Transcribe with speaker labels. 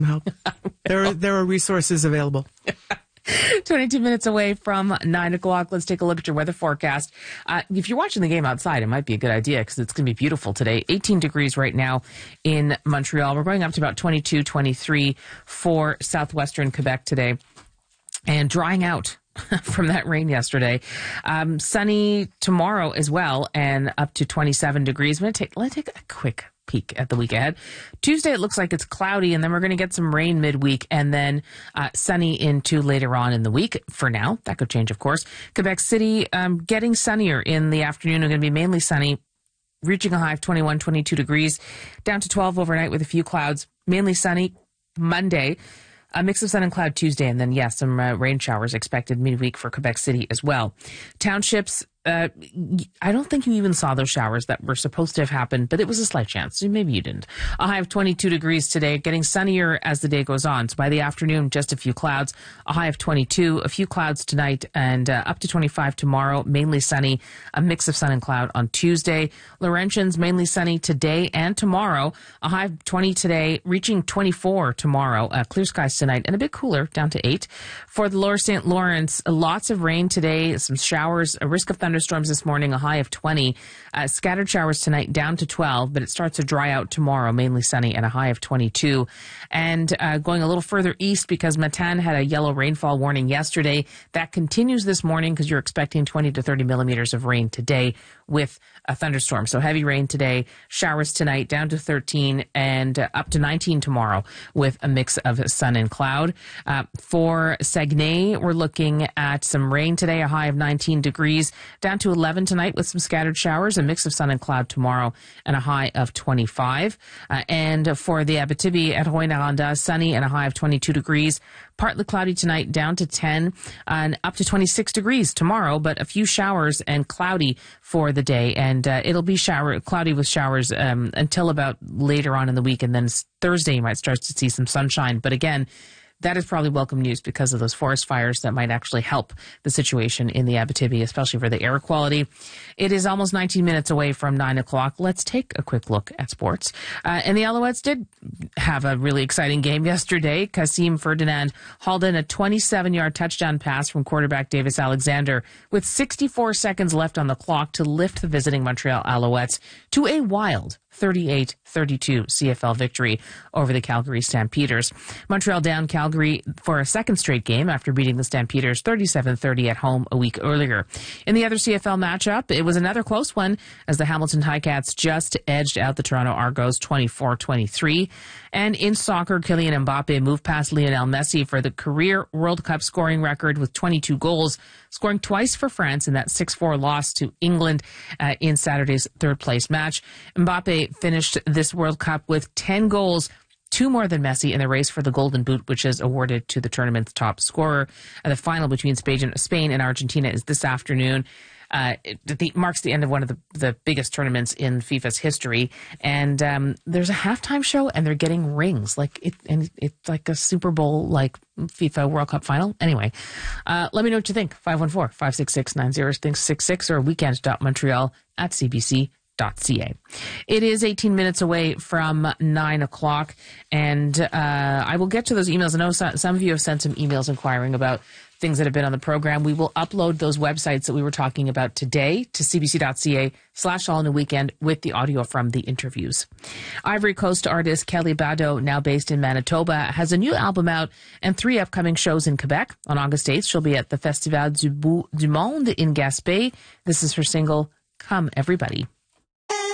Speaker 1: help. There are resources available.
Speaker 2: 22 minutes away from 9 o'clock. Let's take a look at your weather forecast. If you're watching the game outside, it might be a good idea because it's going to be beautiful today. 18 degrees right now in Montreal. We're going up to about 22, 23 for southwestern Quebec today. And drying out from that rain yesterday. Sunny tomorrow as well and up to 27 degrees. Let's take a quick peek at the week ahead. Tuesday, it looks like it's cloudy, and then we're going to get some rain midweek, and then sunny into later on in the week. For now, that could change, of course. Quebec City, getting sunnier in the afternoon. It's going to be mainly sunny, reaching a high of 21, 22 degrees, down to 12 overnight with a few clouds. Mainly sunny Monday. A mix of sun and cloud Tuesday, and then, some rain showers expected midweek for Quebec City as well. Townships, I don't think you even saw those showers that were supposed to have happened, but it was a slight chance. Maybe you didn't. A high of 22 degrees today, getting sunnier as the day goes on. So by the afternoon, just a few clouds. A high of 22, a few clouds tonight, and up to 25 tomorrow, mainly sunny. A mix of sun and cloud on Tuesday. Laurentians, mainly sunny today and tomorrow. A high of 20 today, reaching 24 tomorrow. Clear skies tonight, and a bit cooler, down to 8. For the Lower St. Lawrence, lots of rain today, some showers, a risk of thunderstorms this morning, a high of 20. Scattered showers tonight, down to 12, but it starts to dry out tomorrow, mainly sunny, and a high of 22. And going a little further east, because Matane had a yellow rainfall warning yesterday, that continues this morning because you're expecting 20 to 30 millimeters of rain today with a thunderstorm. So heavy rain today, showers tonight, down to 13, and up to 19 tomorrow with a mix of sun and cloud. For Saguenay, we're looking at some rain today, a high of 19 degrees, down to 11 tonight with some scattered showers, a mix of sun and cloud tomorrow, and a high of 25. And for the Abitibi at Rouyn-Noranda, sunny and a high of 22 degrees. Partly cloudy tonight, down to 10, and up to 26 degrees tomorrow, but a few showers and cloudy for the day. And it'll be cloudy with showers until about later on in the week. And then Thursday, you might start to see some sunshine. But again, that is probably welcome news because of those forest fires that might actually help the situation in the Abitibi, especially for the air quality. It is almost 19 minutes away from 9 o'clock. Let's take a quick look at sports. And the Alouettes did have a really exciting game yesterday. Kasim Ferdinand hauled in a 27-yard touchdown pass from quarterback Davis Alexander with 64 seconds left on the clock to lift the visiting Montreal Alouettes to a wild 38-32 CFL victory over the Calgary Stampeders. Montreal down Calgary for a second straight game after beating the Stampeders 37-30 at home a week earlier. In the other CFL matchup, it was another close one as the Hamilton Ticats just edged out the Toronto Argos 24-23. And in soccer, Kylian Mbappe moved past Lionel Messi for the career World Cup scoring record with 22 goals, scoring twice for France in that 6-4 loss to England in Saturday's third-place match. Mbappe finished this World Cup with 10 goals, 2 more than Messi in the race for the Golden Boot, which is awarded to the tournament's top scorer. The final between Spain and Argentina is this afternoon. It marks the end of one of the biggest tournaments in FIFA's history. And there's a halftime show, and they're getting rings. It's like a Super Bowl, like FIFA World Cup final. Anyway, let me know what you think. 514-566-9066 or weekend.montreal@cbc.ca. It is 18 minutes away from 9 o'clock, and I will get to those emails. I know some of you have sent some emails inquiring about things that have been on the program. We will upload those websites that we were talking about today to cbc.ca/all-in-a-weekend with the audio from the interviews. Ivory Coast artist Kelly Bado, now based in Manitoba, has a new album out and 3 upcoming shows in Quebec. On August 8th, she'll be at the Festival du Monde in Gaspé. This is her single, Come Everybody.